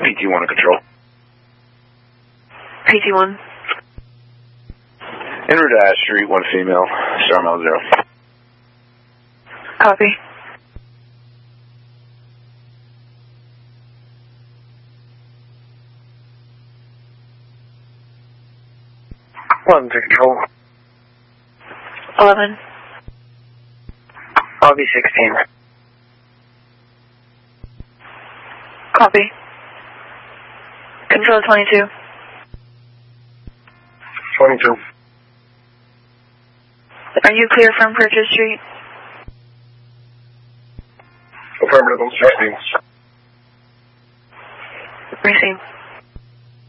PT1 to control. PT1. En route to Ash Street, 1 female, star mile 0. Copy. One to control. 11. Copy 16. Copy. Control 22. 22. Are you clear from Purchase Street? Affirmative, 16. Receive.